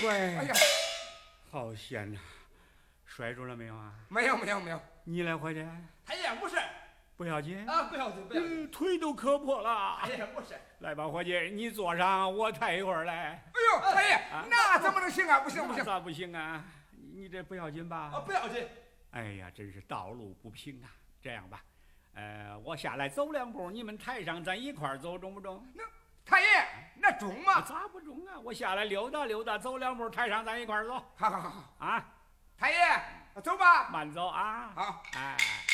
乖。 哎呀， 好险呐！摔着了没有啊？ 没有没有没有。 你来伙计？ 太爷不是， 不要紧啊，不要紧不要紧。 腿都磕破了。 太爷不是。 来吧，伙计，你坐上，我抬一会儿来。 哎呦，太爷，那怎么能行啊？不行不行。 咋不行啊？你这不要紧吧？ 啊，不要紧。 哎呀，真是道路不平啊！这样吧，我下来走2步，你们抬上，咱一块儿走，中不中？ 那太爷，那中吗？ 咋不中啊？我下来溜达溜达，走2步，抬上，咱一块儿走。 好好好啊！ 太爷，走吧。 慢走啊！ 好， 哎。